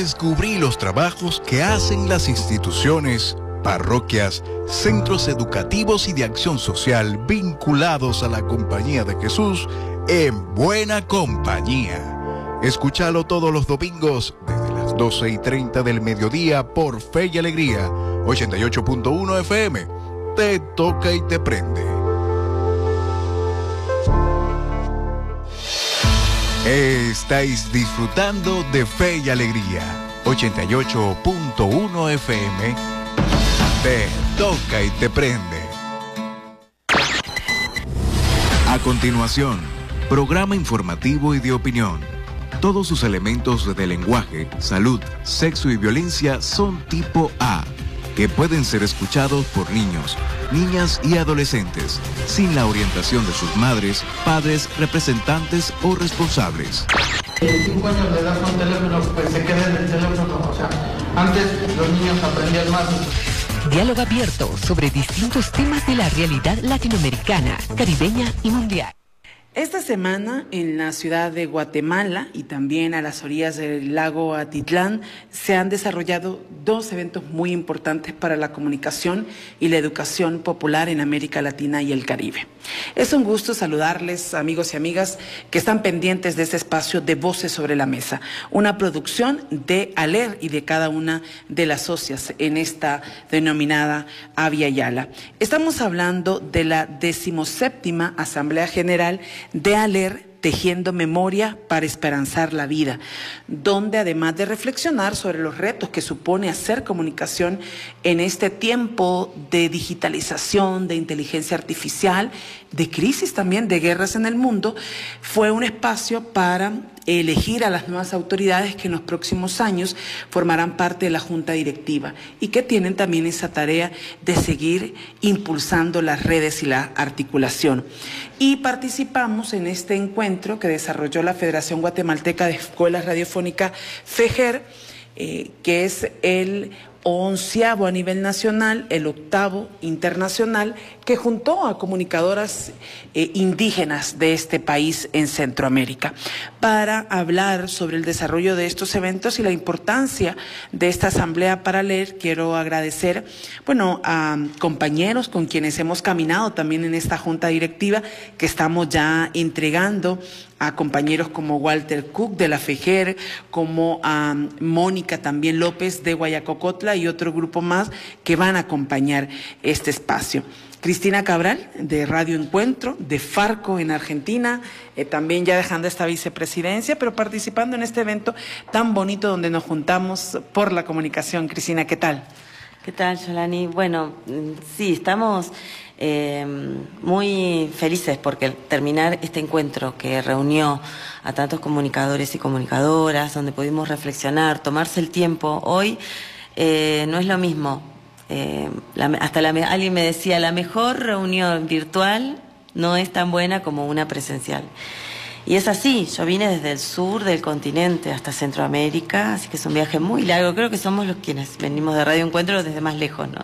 Descubrí los trabajos que hacen las instituciones, parroquias, centros educativos y de acción social vinculados a la Compañía de Jesús en Buena Compañía. Escúchalo todos los domingos desde las 12:30 del mediodía por Fe y Alegría, 88.1 FM. Te toca y te prende. Estáis disfrutando de Fe y Alegría, 88.1 FM. Te toca y te prende. A continuación, programa informativo y de opinión. Todos sus elementos de lenguaje, salud, sexo y violencia son tipo A, que pueden ser escuchados por niños, niñas y adolescentes, sin la orientación de sus madres, padres, representantes o responsables. 5 años de edad con teléfono, pues se queda en el teléfono. O sea, antes los niños aprendían más. Diálogo abierto sobre distintos temas de la realidad latinoamericana, caribeña y mundial. Esta semana en la ciudad de Guatemala y también a las orillas del lago Atitlán se han desarrollado 2 eventos muy importantes para la comunicación y la educación popular en América Latina y el Caribe. Es un gusto saludarles, amigos y amigas, que están pendientes de este espacio de Voces sobre la Mesa, una producción de ALER y de cada una de las socias en esta denominada Avia Yala. Estamos hablando de la 17ª Asamblea General de ALER, Tejiendo Memoria para Esperanzar la Vida, donde además de reflexionar sobre los retos que supone hacer comunicación en este tiempo de digitalización, de inteligencia artificial, de crisis también, de guerras en el mundo, fue un espacio para elegir a las nuevas autoridades que en los próximos años formarán parte de la Junta Directiva y que tienen también esa tarea de seguir impulsando las redes y la articulación. Y participamos en este encuentro que desarrolló la Federación Guatemalteca de Escuelas Radiofónicas, FEGER, que es el 11º a nivel nacional, el 8º internacional, que juntó a comunicadoras indígenas de este país en Centroamérica para hablar sobre el desarrollo de estos eventos y la importancia de esta asamblea para ALER. Quiero agradecer, a compañeros con quienes hemos caminado también en esta junta directiva, que estamos ya entregando a compañeros como Walter Cook de la FEGER, como a Mónica también López de Guayacocotla y otro grupo más que van a acompañar este espacio. Cristina Cabral, de Radio Encuentro, de Farco en Argentina, también ya dejando esta vicepresidencia, pero participando en este evento tan bonito donde nos juntamos por la comunicación. Cristina, ¿qué tal? ¿Qué tal, Yolani? Bueno, sí, estamos muy felices porque terminar este encuentro que reunió a tantos comunicadores y comunicadoras, donde pudimos reflexionar, tomarse el tiempo, hoy no es lo mismo. Alguien me decía, la mejor reunión virtual no es tan buena como una presencial. Y es así, yo vine desde el sur del continente hasta Centroamérica, así que es un viaje muy largo. Creo que somos los quienes venimos de Radio Encuentro desde más lejos, ¿no?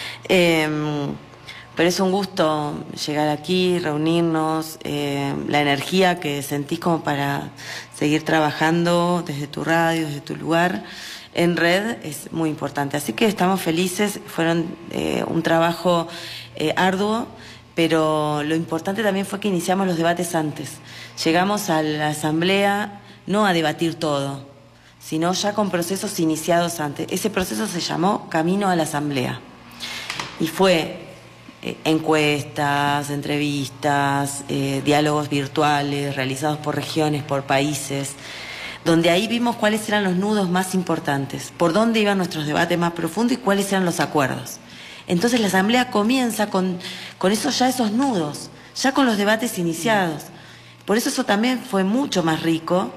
Pero es un gusto llegar aquí, reunirnos, la energía que sentís como para seguir trabajando desde tu radio, desde tu lugar en red es muy importante. Así que estamos felices, fueron un trabajo arduo, pero lo importante también fue que iniciamos los debates antes. Llegamos a la asamblea no a debatir todo, sino ya con procesos iniciados antes. Ese proceso se llamó Camino a la Asamblea y fue encuestas, entrevistas, diálogos virtuales realizados por regiones, por países, donde ahí vimos cuáles eran los nudos más importantes, por dónde iban nuestros debates más profundos y cuáles eran los acuerdos. Entonces la asamblea comienza con esos nudos, ya con los debates iniciados. Por eso también fue mucho más rico